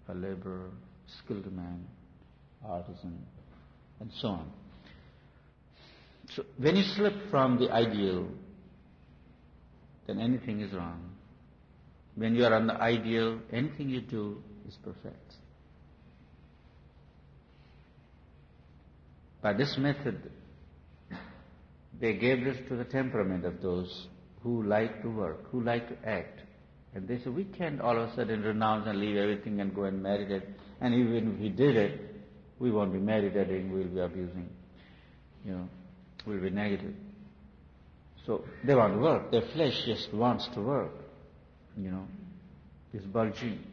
a laborer, skilled man, artisan, and so on. So when you slip from the ideal, then anything is wrong. When you are on the ideal, anything you do is perfect. By this method, they gave this to the temperament of those who like to work, who like to act. And they said, we can't all of a sudden renounce and leave everything and go and meditate. And even if we did it, we won't be meditating, we'll be abusing. We'll be negative. So they want to work. Their flesh just wants to work. It's bulging.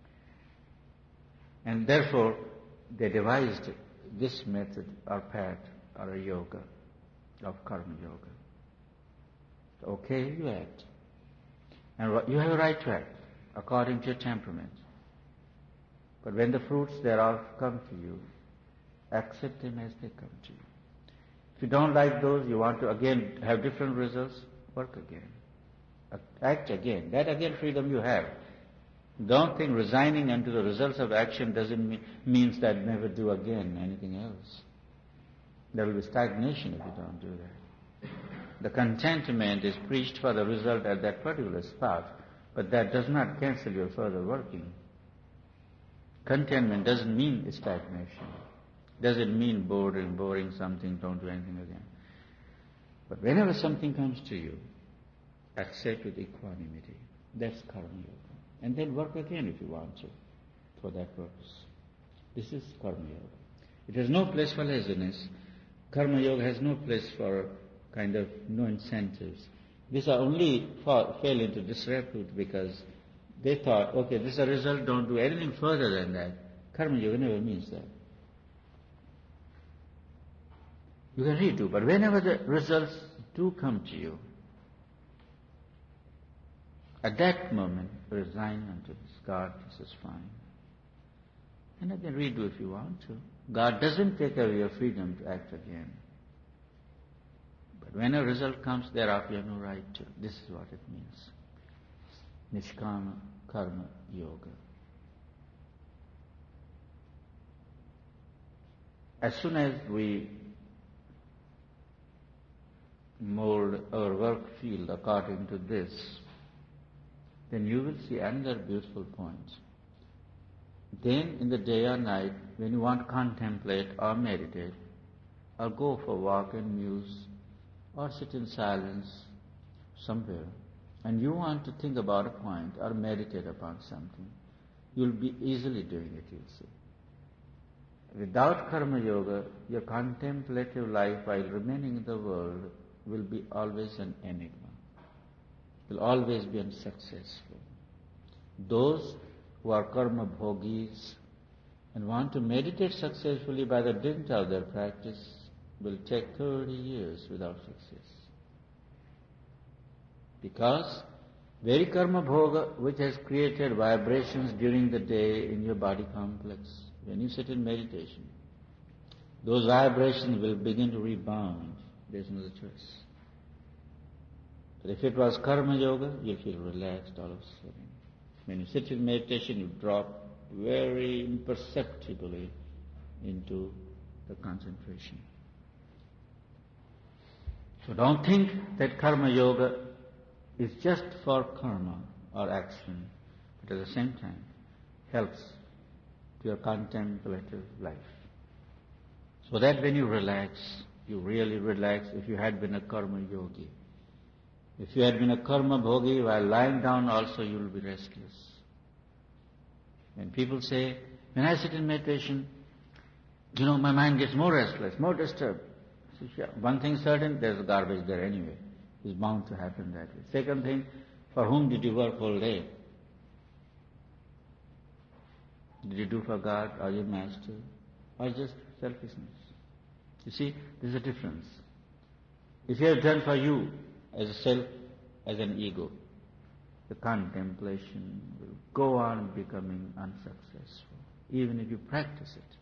And therefore, they devised this method or path or a yoga of karma yoga. Okay, you act. And you have a right to act according to your temperament. But when the fruits thereof come to you, accept them as they come to you. If you don't like those, you want to again have different results, work again. Act again. That again freedom you have. Don't think resigning unto the results of action doesn't means that never do again anything else. There will be stagnation if you don't do that. The contentment is preached for the result at that particular spot, but that does not cancel your further working. Contentment doesn't mean stagnation. Doesn't mean boring something, don't do anything again. But whenever something comes to you, accept with equanimity. That's karma yoga. And then work again if you want to, for that purpose. This is karma yoga. It has no place for laziness. Karma yoga has no place for kind of no incentives. These are only fell into disrepute because they thought, okay, this is a result, don't do anything further than that. Karma yoga never means that. You can redo, but whenever the results do come to you, at that moment, resign unto this. God, this is fine. And again, redo if you want to. God doesn't take away your freedom to act again. But when a result comes thereafter, you have no right to. This is what it means. Nishkama Karma Yoga. As soon as we mold our work field according to this, then you will see another beautiful point. Then in the day or night, when you want to contemplate or meditate, or go for a walk and muse, or sit in silence somewhere, and you want to think about a point or meditate upon something, you'll be easily doing it, you'll see. Without karma yoga, your contemplative life while remaining in the world will be always an enigma, will always be unsuccessful. Those who are karma bhogis and want to meditate successfully by the dint of their practice will take 30 years without success. Because very karma bhoga which has created vibrations during the day in your body complex, when you sit in meditation, those vibrations will begin to rebound. There's no choice. But if it was karma yoga, you'll feel relaxed all of a sudden. When you sit in meditation, you drop very imperceptibly into the concentration. So don't think that karma yoga is just for karma or action, but at the same time helps to your contemplative life. So that when you relax, you really relax if you had been a karma yogi. If you had been a karma bhogi, while lying down also you will be restless. When people say, when I sit in meditation, my mind gets more restless, more disturbed. One thing certain, there's garbage there anyway. It's bound to happen that way. Second thing, for whom did you work all day? Did you do for God or your master? Or just selfishness? You see, there's a difference. If you have done for you as a self, as an ego, the contemplation will go on becoming unsuccessful, even if you practice it.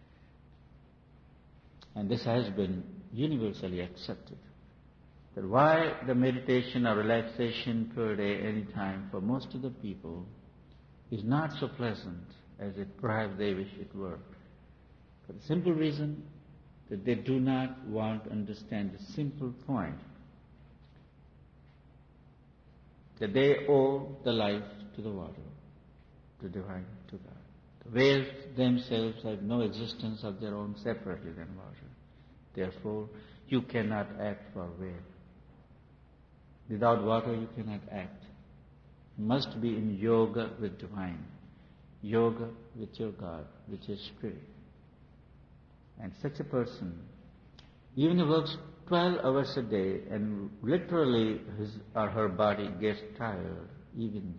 And this has been universally accepted. That why the meditation or relaxation per day, any time, for most of the people, is not so pleasant as it perhaps they wish it were. For the simple reason that they do not want to understand the simple point that they owe the life to the water, to divine, to God. The whales themselves have no existence of their own separately than water. Therefore, you cannot act for whale. Without water, you cannot act. You must be in yoga with divine, yoga with your God, with your spirit. And such a person, even if he works 12 hours a day and literally his or her body gets tired, even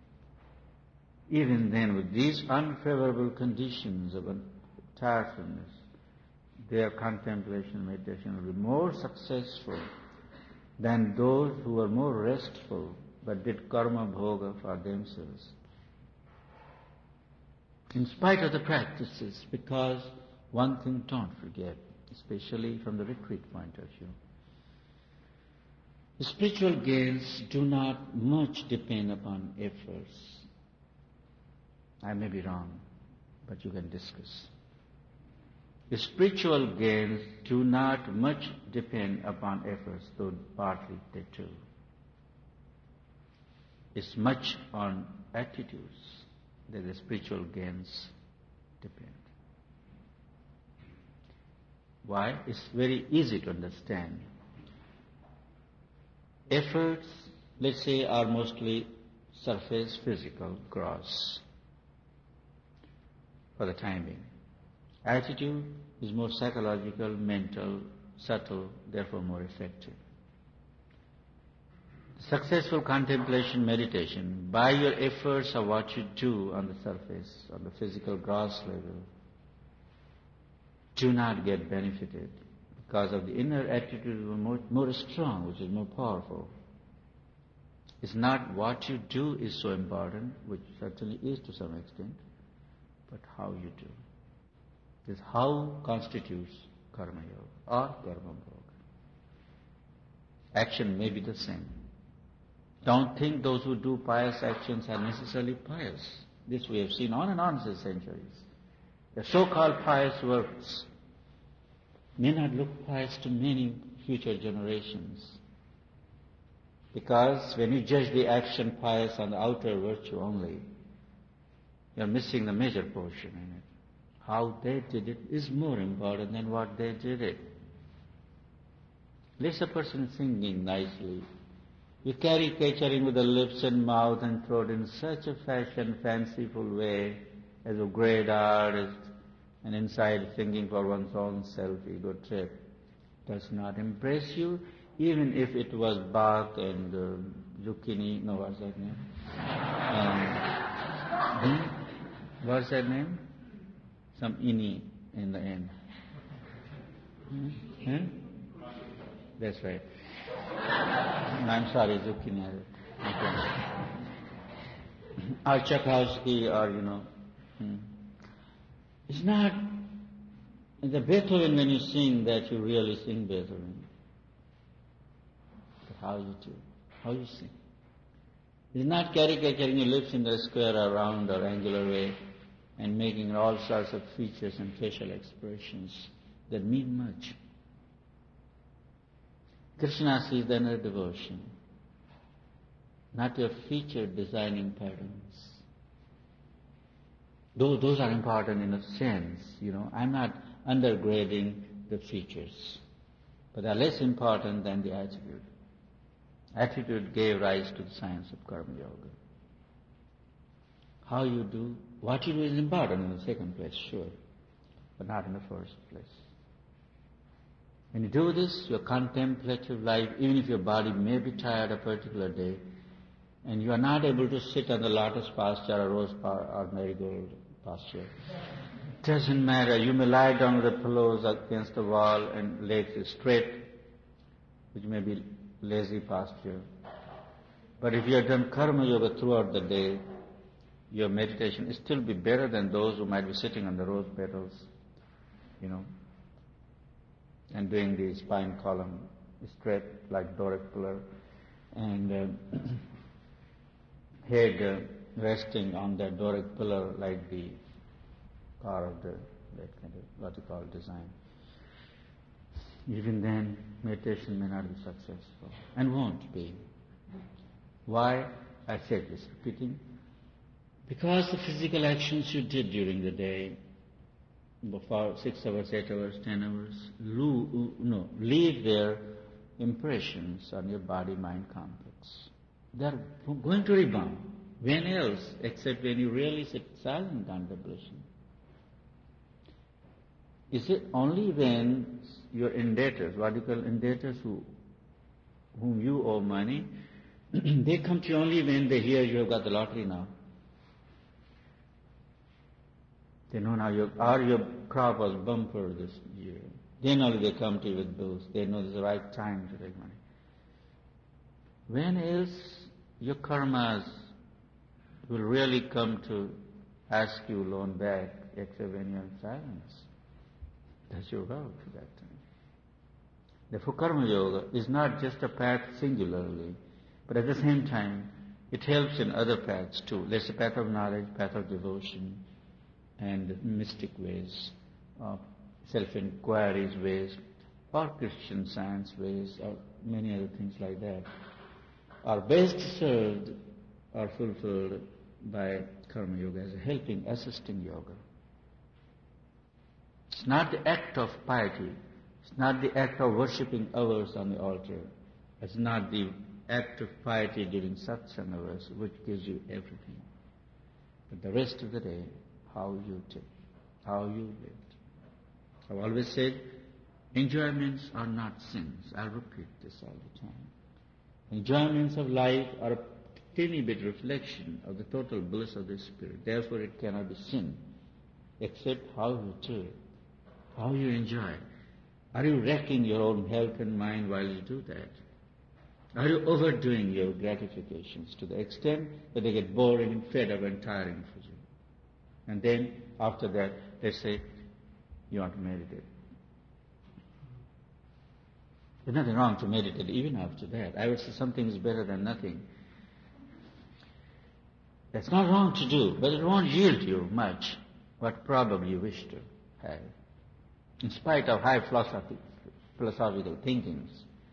then with these unfavorable conditions of tiredness, their contemplation meditation will be more successful than those who were more restful but did karma bhoga for themselves. In spite of the practices, because one thing don't forget, especially from the retreat point of view, the spiritual gains do not much depend upon efforts. I may be wrong, but you can discuss. The spiritual gains do not much depend upon efforts, though partly they do. It's much on attitudes that the spiritual gains depend. Why? It's very easy to understand. Efforts, let's say, are mostly surface, physical, gross, for the time being. Attitude is more psychological, mental, subtle, therefore more effective. Successful contemplation meditation, by your efforts of what you do on the surface, on the physical gross level, do not get benefited because of the inner attitude more strong, which is more powerful. It's not what you do is so important, which certainly is to some extent, but how you do. This how constitutes karma yoga or karma bhoga. Action may be the same. Don't think those who do pious actions are necessarily pious. This we have seen on and on since centuries. The so-called pious works may not look pious to many future generations. Because when you judge the action pious on the outer virtue only, you're missing the major portion in it. How they did it is more important than what they did it. Let's a person singing nicely. You caricaturing with the lips and mouth and throat in such a fashion, fanciful way, as a great artist, and inside thinking for one's own self-ego trip, does not impress you, even if it was Bach and Zucchini, no, what's that name? What's that name? Some ini in the end. That's right. No, I'm sorry, Zucchini. Okay. Or Tchaikovsky, or It's not the Beethoven when you sing that you really sing Beethoven. But how you do, how you sing. It's not caricaturing your lips in the square or round or angular way and making all sorts of features and facial expressions that mean much. Krishna sees the inner devotion, not your feature designing patterns. Those are important in a sense, I'm not undergrading the features, but they are less important than the attitude. Attitude gave rise to the science of karma yoga. How you do, what you do is important in the second place, sure, but not in the first place. When you do this, your contemplative life, even if your body may be tired a particular day, and you are not able to sit on the lotus posture or rose or marigold posture, it doesn't matter. You may lie down with the pillows against the wall and legs straight, which may be lazy posture. But if you have done karma yoga throughout the day, your meditation will still be better than those who might be sitting on the rose petals, and doing the spine column straight like Doric pillar, and head resting on that Doric pillar like the carved, that kind of what you call design. Even then, meditation may not be successful and won't be. Why? I said this, repeating. Because the physical actions you did during the day, for 6 hours, 8 hours, 10 hours, leave their impressions on your body-mind complex. They are going to rebound. When else, except when you really sit silent in contemplation? Is it only when your indebtors, what you call indebtors whom you owe money, they come to you only when they hear you have got the lottery now? They know now your crop was bumper this year. Then only they come to you with bills. They know it's the right time to take money. When else your karmas will really come to ask you loan back, except when you're in silence? That's your work at that time. Therefore, Karma Yoga is not just a path singularly, but at the same time, it helps in other paths too. There's a path of knowledge, path of devotion, and mystic ways, self-inquiries ways, or Christian Science ways, or many other things like that, are best served or fulfilled by Karma Yoga as a helping, assisting yoga. It's not the act of piety. It's not the act of worshipping hours on the altar. It's not the act of piety during satsang hours which gives you everything. But the rest of the day, how you did, how you lived. I've always said, enjoyments are not sins. I'll repeat this all the time. Enjoyments of life are a teeny bit reflection of the total bliss of the spirit. Therefore, it cannot be sin, except how you do it, how you enjoy. Are you wrecking your own health and mind while you do that? Are you overdoing your gratifications to the extent that they get boring and fed up and tiring for you? And then, after that, let's say, you want to meditate. There's nothing wrong to meditate even after that. I would say something is better than nothing. That's not wrong to do, but it won't yield you much what probably you wish to have. In spite of high philosophical thinkings,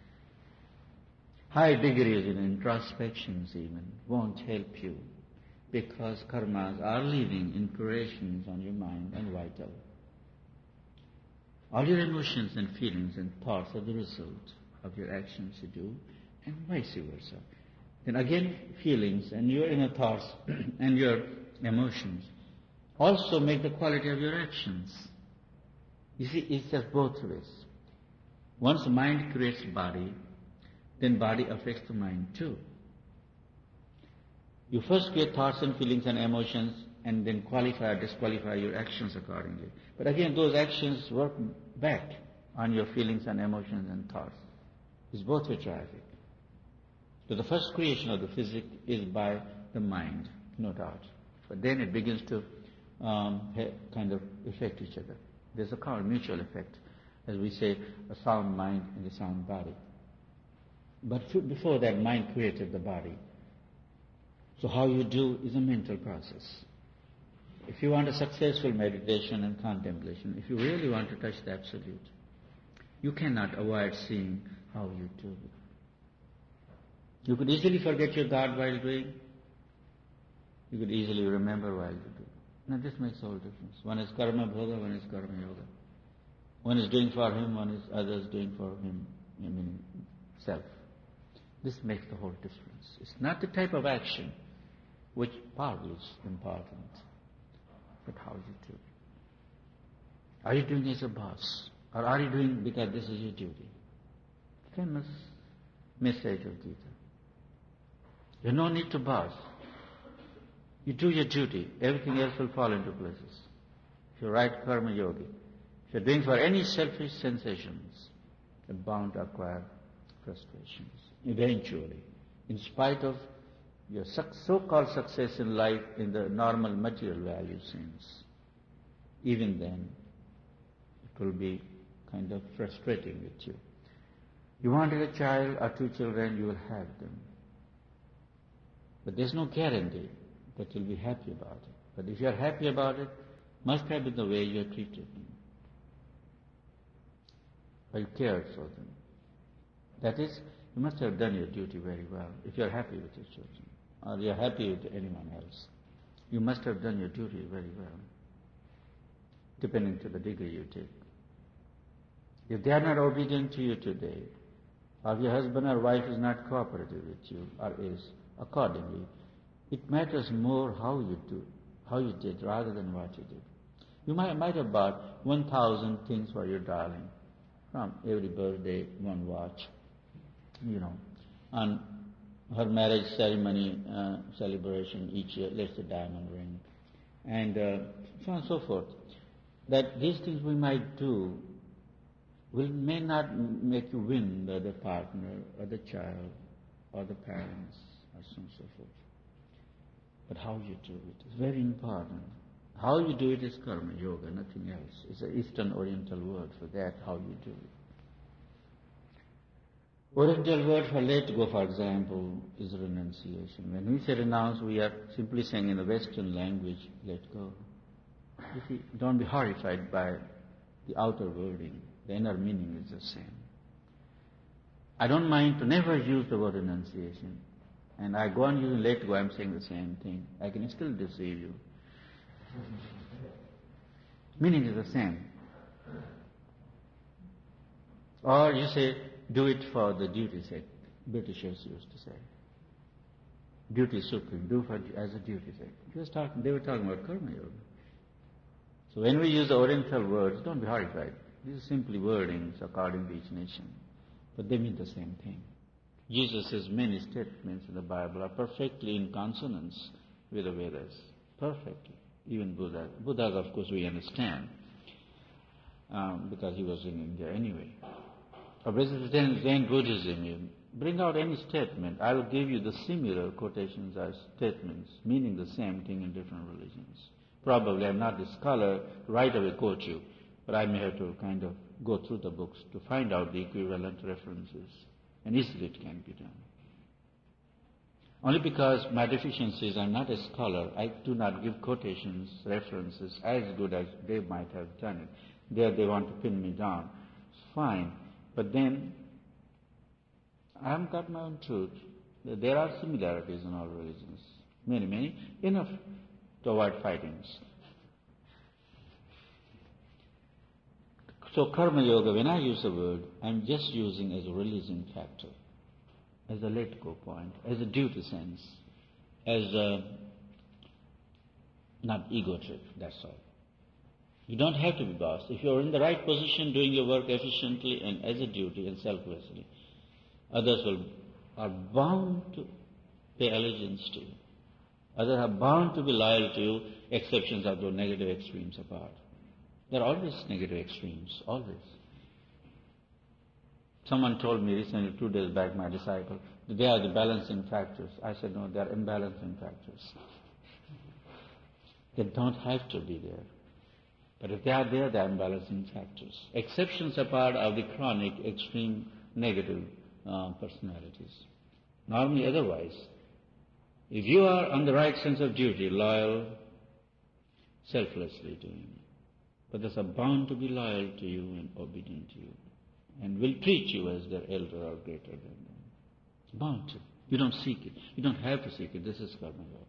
high degrees in introspections even won't help you, because karmas are leaving impressions on your mind and vital. All your emotions and feelings and thoughts are the result of your actions you do, and vice versa. Then again, feelings and your inner thoughts and your emotions also make the quality of your actions. You see, it's just both ways. Once the mind creates body, then body affects the mind too. You first create thoughts and feelings and emotions, and then qualify or disqualify your actions accordingly. But again, those actions work back on your feelings and emotions and thoughts. It's both which are affected. So the first creation of the physics is by the mind, no doubt. But then it begins to kind of affect each other. There's a called mutual effect, as we say, a sound mind and a sound body. But before that, mind created the body. So how you do is a mental process. If you want a successful meditation and contemplation, if you really want to touch the Absolute, you cannot avoid seeing how you do it. You could easily forget your God while doing. You could easily remember while you do. Now this makes all difference. One is karma bhoga, one is karma yoga. One is doing for him, one is others doing for him, self. This makes the whole difference. It's not the type of action which partly is important, but how you do it. Are you doing as a boss? Or are you doing because this is your duty? Famous message of Gita. You have no need to boss. You do your duty. Everything else will fall into places. If you're right karma yogi, if you're doing for any selfish sensations, you're bound to acquire frustrations. Eventually, in spite of your so-called success in life in the normal material value sense, even then, it will be kind of frustrating with you. You wanted a child or 2 children, you will have them. But there's no guarantee that you'll be happy about it. But if you're happy about it, must have been the way you have treated them, or you cared for them. That is, you must have done your duty very well if you are happy with your children, or you are happy with anyone else. You must have done your duty very well, depending to the degree you take. If they are not obedient to you today, or if your husband or wife is not cooperative with you, or is, accordingly, it matters more how you did rather than what you did. You might have bought 1,000 things for your darling, from every birthday, one watch, on her marriage ceremony celebration each year, let's say diamond ring, and so on and so forth. That these things we might do may not make you win the partner or the child or the parents or so on and so forth. But how you do it is very important. How you do it is karma yoga, nothing else. It's an Eastern Oriental word for that, how you do it. Oriental word for let go, for example, is renunciation. When we say renounce, we are simply saying in the Western language, let go. You see, don't be horrified by the outer wording. The inner meaning is the same. I don't mind to never use the word renunciation. And I go on using let go, I'm saying the same thing. I can still deceive you. Meaning is the same. Or you say, do it for the duty's sake. Britishers used to say. Duty is supreme. Do for as a duty's sake. They were talking about karma yoga. So when we use the Oriental words, don't be horrified. These are simply wordings according to each nation. But they mean the same thing. Jesus' many statements in the Bible are perfectly in consonance with the Vedas. Perfectly. Even Buddha. Buddha, of course, we understand. Because he was in India anyway. Or Zen Buddhism, you bring out any statement. I will give you the similar quotations as statements, meaning the same thing in different religions. Probably I'm not the scholar to right away quote you, but I may have to kind of go through the books to find out the equivalent references. And easily it can be done. Only because my deficiency is I'm not a scholar, I do not give quotations, references as good as they might have done it. There they want to pin me down. It's fine. But then, I haven't got my own truth. There are similarities in all religions. Many, many. Enough to avoid fightings. So karma yoga, when I use the word, I'm just using as a releasing factor, as a let go point, as a duty sense, as a not ego trip, that's all. You don't have to be boss. If you're in the right position, doing your work efficiently and as a duty and selflessly, others are bound to pay allegiance to you. Others are bound to be loyal to you, exceptions are those negative extremes apart. There are always negative extremes, always. Someone told me recently, 2 days back, my disciple, that they are the balancing factors. I said, no, they are imbalancing factors. They don't have to be there. But if they are there, they are imbalancing factors. Exceptions apart are the chronic, extreme, negative personalities. Normally otherwise, if you are on the right sense of duty, loyal, selflessly doing it, others are bound to be loyal to you and obedient to you, and will treat you as their elder or greater than them. It's bound to. You don't seek it. You don't have to seek it. This is karma yoga.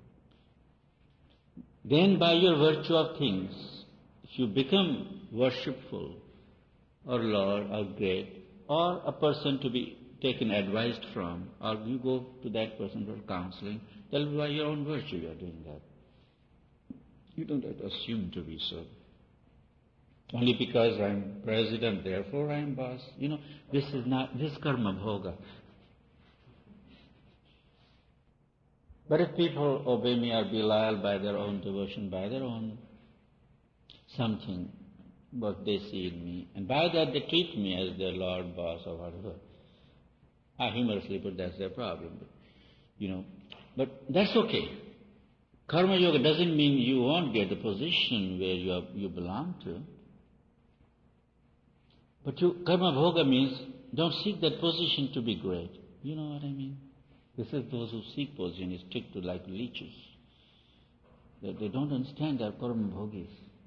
Then by your virtue of things, if you become worshipful or Lord or great, or a person to be taken advice from, or you go to that person for counseling, that will be by your own virtue you are doing that. You don't have to assume to be so. Only because I'm president, therefore I'm boss. This is karma bhoga. But if people obey me or be loyal by their own devotion, by their own something, what they see in me, and by that they treat me as their lord, boss, or whatever, I humorously put that's their problem. But that's okay. Karma yoga doesn't mean you won't get the position where you belong to. But karma bhoga means don't seek that position to be great. You know what I mean? This is those who seek position is stick to like leeches. They don't understand they are karma bhogis.